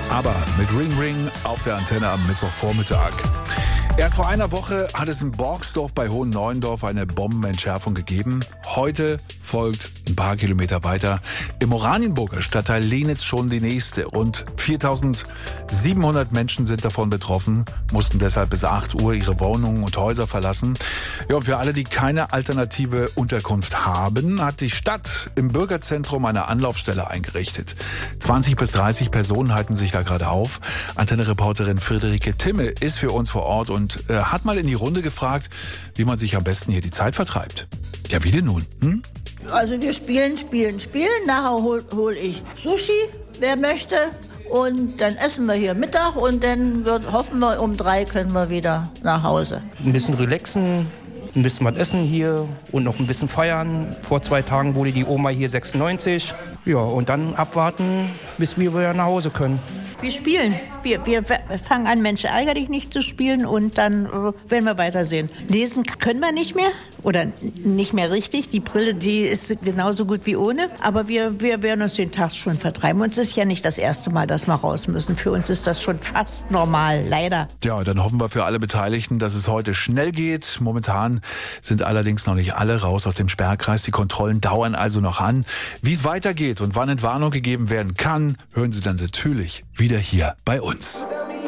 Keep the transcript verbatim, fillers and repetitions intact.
Aber mit Ring Ring auf der Antenne am Mittwochvormittag. Erst vor einer Woche hat es in Borgsdorf bei Hohenneuendorf eine Bombenentschärfung gegeben. Heute folgt ein paar Kilometer weiter im Oranienburger Stadtteil Lenitz schon die nächste. Rund viertausendsiebenhundert Menschen sind davon betroffen, mussten deshalb bis acht Uhr ihre Wohnungen und Häuser verlassen. Ja, und für alle, die keine alternative Unterkunft haben, hat die Stadt im Bürgerzentrum eine Anlaufstelle eingerichtet. zwanzig bis dreißig Personen halten sich da gerade auf. Antenne-Reporterin Friederike Timme ist für uns vor Ort und äh, hat mal in die Runde gefragt, wie man sich am besten hier die Zeit vertreibt. Ja, wie denn nun? Hm? Also wir spielen, spielen, spielen. Nachher hol, hol ich Sushi, wer möchte. Und dann essen wir hier Mittag und dann wird, hoffen wir, um drei können wir wieder nach Hause. Ein bisschen relaxen, ein bisschen was essen hier und noch ein bisschen feiern. Vor zwei Tagen wurde die Oma hier sechsundneunzig. Ja, und dann abwarten, bis wir wieder nach Hause können. Wir spielen. Wir, wir fangen an, Mensch, ärger dich nicht zu spielen und dann äh, werden wir weitersehen. Lesen können wir nicht mehr oder nicht mehr richtig. Die Brille, die ist genauso gut wie ohne. Aber wir, wir werden uns den Tag schon vertreiben. Und es ist ja nicht das erste Mal, dass wir raus müssen. Für uns ist das schon fast normal, leider. Ja, dann hoffen wir für alle Beteiligten, dass es heute schnell geht. Momentan sind allerdings noch nicht alle raus aus dem Sperrkreis. Die Kontrollen dauern also noch an. Wie es weitergeht und wann Entwarnung gegeben werden kann, hören Sie dann natürlich wieder hier bei uns.